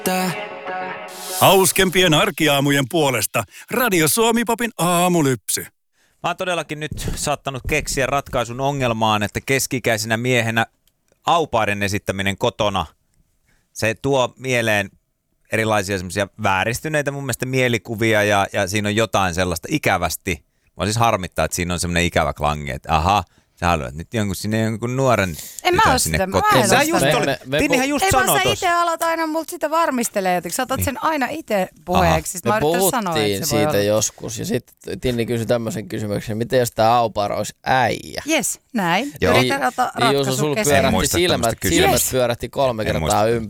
Hauskempien arkiaamujen puolesta Radio Suomi-popin aamulypsy. Mä oon todellakin nyt saattanut keksiä ratkaisun ongelmaan, että keski-ikäisenä miehenä aupaiden esittäminen kotona, se tuo mieleen erilaisia semmoisia vääristyneitä mun mielestä mielikuvia ja siinä on jotain sellaista ikävästi. Mä siis harmittaa, että siinä on semmoinen ikävä klangi, että aha, sä haluat nyt jonkun nuoren tytön sinne kotiin. Tinnihän just sanoi tossa. Ei vaan sä itse alat aina multa sitä varmistelee, jotenkin sä otat sen aina itse puheeksi. Me puhuttiin siitä joskus ja sitten Tinni kysyi tämmöisen kysymyksen, miten jos tää aupara olisi äijä? Jes, näin. Joo. Niin sulla pyörähti silmät pyörähti 3 kertaa ympäri.